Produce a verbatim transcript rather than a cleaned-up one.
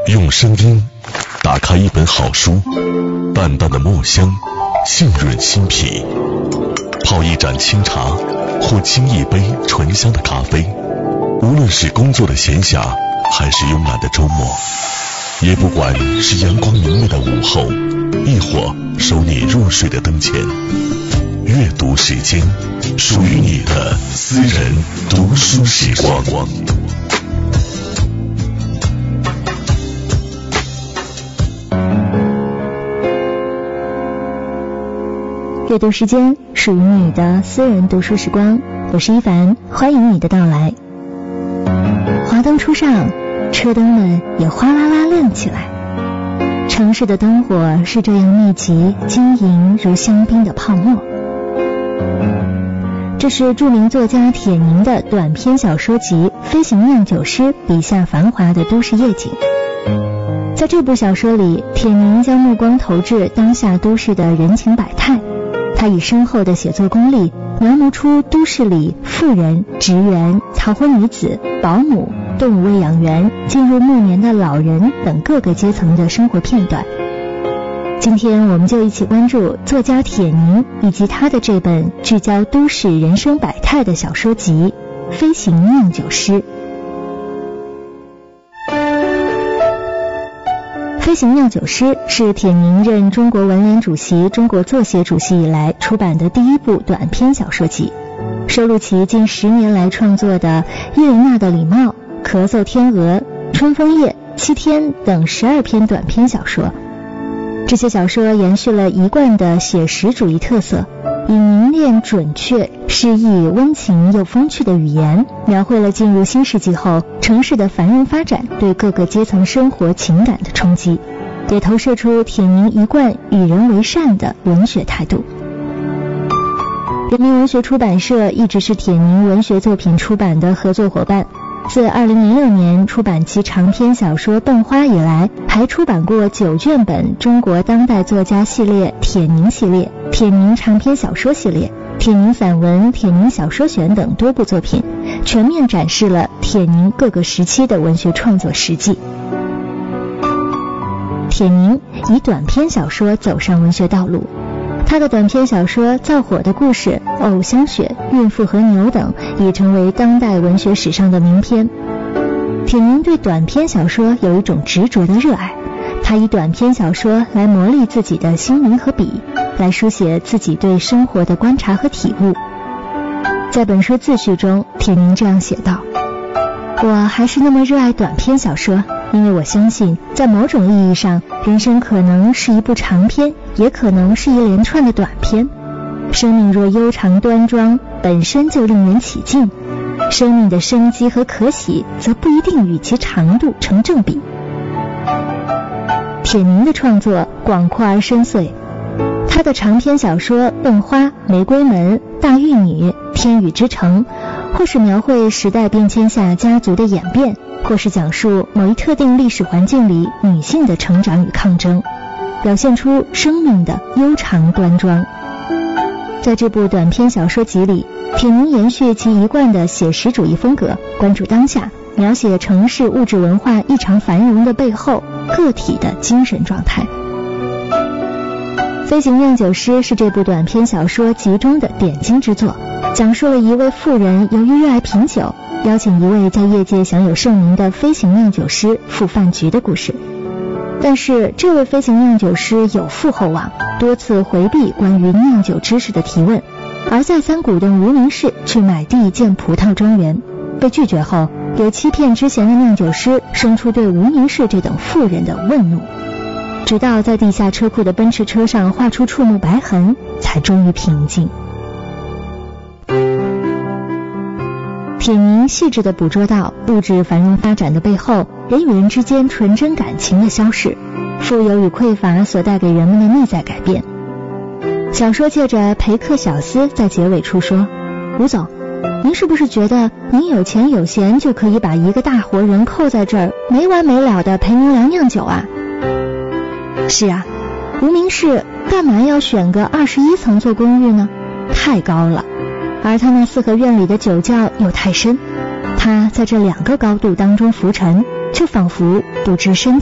用声音打开一本好书，淡淡的墨香浸润心脾，泡一盏清茶或沏一杯醇香的咖啡，无论是工作的闲暇还是慵懒的周末，也不管是阳光明媚的午后，亦或收你入睡的灯前，阅读时间，属于你的私人读书时光。 阅读时间，属于你的私人读书时光。我是一凡，欢迎你的到来。华灯初上，车灯们也哗啦啦亮起来。城市的灯火是这样密集晶莹如香槟的泡沫。这是著名作家铁凝的短篇小说集《飞行酿酒师》笔下繁华的都市夜景。在这部小说里，铁凝将目光投至当下都市的人情百态，他以深厚的写作功力描摹出都市里富人、职员、逃婚女子、保姆、动物喂养员、进入暮年的老人等各个阶层的生活片段。今天我们就一起关注作家铁凝以及他的这本聚焦都市人生百态的小说集《飞行酿酒师》。飞行酿酒师是铁凝任中国文联主席、中国作协主席以来出版的第一部短篇小说集，收录其近十年来创作的《伊琳娜的礼帽》、《咳嗽天鹅》、《春风夜》、《七天》等十二篇短篇小说。这些小说延续了一贯的写实主义特色，以凝练、准确、诗意、温情又风趣的语言，描绘了进入新世纪后城市的繁荣发展对各个阶层生活情感的冲击，也投射出铁凝一贯与人为善的文学态度。人民文学出版社一直是铁凝文学作品出版的合作伙伴，自二零零六年出版其长篇小说《笨花》以来，还出版过九卷本中国当代作家系列、铁凝系列、铁凝长篇小说系列、铁凝散文、铁凝小说选等多部作品，全面展示了铁凝各个时期的文学创作实际。铁凝以短篇小说走上文学道路，他的短篇小说《造火的故事》、《藕香雪》、《孕妇和牛》等已成为当代文学史上的名篇。铁凝对短篇小说有一种执着的热爱，他以短篇小说来磨砺自己的心灵和笔，来书写自己对生活的观察和体悟。在本书自序中，铁凝这样写道：我还是那么热爱短篇小说，因为我相信在某种意义上，人生可能是一部长篇，也可能是一连串的短篇。生命若悠长端庄，本身就令人起劲，生命的生机和可喜则不一定与其长度成正比。铁凝的创作广阔而深邃，他的长篇小说《笨花》、《玫瑰门》、《大玉女》、《天宇之城》，或是描绘时代变迁下家族的演变，或是讲述某一特定历史环境里女性的成长与抗争，表现出生命的悠长端庄。在这部短篇小说集里，铁凝延续其一贯的写实主义风格，关注当下，描写城市物质文化异常繁荣的背后个体的精神状态。《飞行酿酒师》是这部短篇小说集中的点睛之作，讲述了一位富人由于热爱品酒，邀请一位在业界享有盛名的飞行酿酒师赴饭局的故事。但是这位飞行酿酒师有负厚望，多次回避关于酿酒知识的提问，而再三鼓动无名氏去买地建葡萄庄园。被拒绝后，有欺骗之嫌的酿酒师生出对无名氏这等富人的愤怒，直到在地下车库的奔驰车上画出触目白痕，才终于平静。铁凝细致地捕捉到物质繁荣发展的背后，人与人之间纯真感情的消逝，富有与匮乏所带给人们的内在改变。小说借着陪客小厮在结尾处说：吴总，您是不是觉得您有钱有闲就可以把一个大活人扣在这儿，没完没了的陪您聊酿酒啊？是啊，无名氏干嘛要选个二十一层做公寓呢？太高了，而他那四合院里的酒窖又太深，他在这两个高度当中浮沉，就仿佛不知深